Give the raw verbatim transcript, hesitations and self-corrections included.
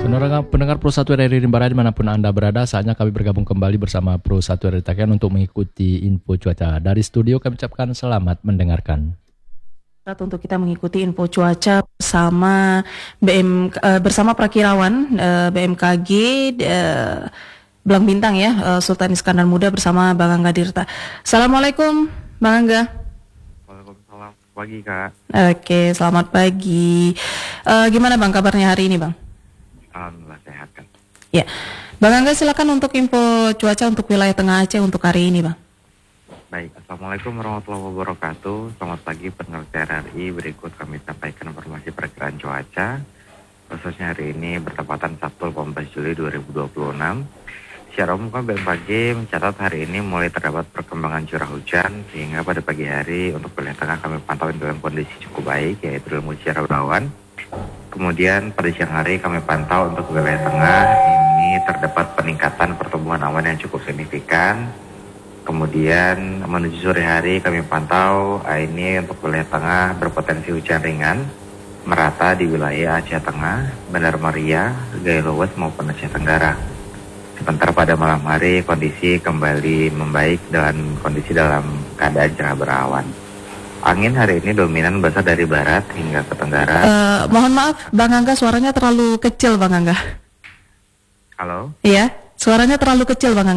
Pendengar, pendengar Pro satu R R I Rimba dimanapun Anda berada, saatnya kami bergabung kembali bersama Pro satu R R I Takian untuk mengikuti info cuaca. Dari studio kami ucapkan selamat mendengarkan. Untuk kita mengikuti info cuaca bersama B M uh, bersama Prakirawan uh, B M K G uh, Belang Bintang ya, uh, Sultan Iskandar Muda bersama Bang Angga Dirta. Assalamualaikum Bang Angga. Waalaikumsalam, pagi Kak. Oke, selamat pagi. Uh, gimana Bang kabarnya hari ini Bang? Alhamdulillah sehat kan. Ya, Bang Angga silakan untuk info cuaca untuk wilayah Tengah Aceh untuk hari ini Bang. Baik, Assalamualaikum warahmatullahi wabarakatuh. Selamat pagi pendengar R R I. Berikut kami sampaikan informasi perkiraan cuaca khususnya hari ini bertepatan Sabtu delapan belas Juli dua ribu dua puluh enam. Secara umum B M K G mencatat hari ini mulai terdapat perkembangan curah hujan, sehingga pada pagi hari untuk wilayah tengah kami pantau dalam kondisi cukup baik, yaitu dalam secara berawan. Kemudian pada siang hari kami pantau untuk wilayah tengah ini terdapat peningkatan pertumbuhan awan yang cukup signifikan. Kemudian menuju sore hari kami pantau ini untuk wilayah tengah berpotensi hujan ringan merata di wilayah Aceh Tengah, Bandar Maria, Gaya Luwes maupun Aceh Tenggara. Sementara pada malam hari kondisi kembali membaik dan kondisi dalam keadaan cerah berawan. Angin hari ini dominan berasal dari barat hingga ke tenggara. Uh, mohon maaf Bang Angga, suaranya terlalu kecil Bang Angga. Halo? Iya, suaranya terlalu kecil Bang Angga.